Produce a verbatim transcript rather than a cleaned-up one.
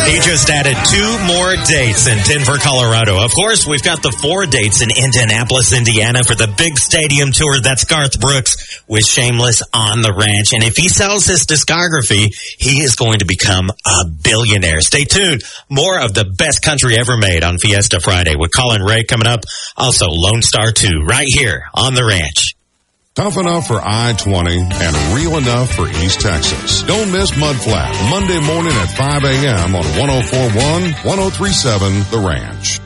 He just added two more dates in Denver, Colorado. Of course, we've got the four dates in Indianapolis, Indiana for the big stadium tour. That's Garth Brooks with Shameless on the Ranch. And if he sells his discography, he is going to become a billionaire. Stay tuned. More of the best country ever made on Fiesta Friday with Colin Ray coming up. Also, Lone Star two right here on the Ranch. Tough enough for I twenty and real enough for East Texas. Don't miss Mudflat, Monday morning at five a.m. on one oh four point one, one oh three point seven The Ranch.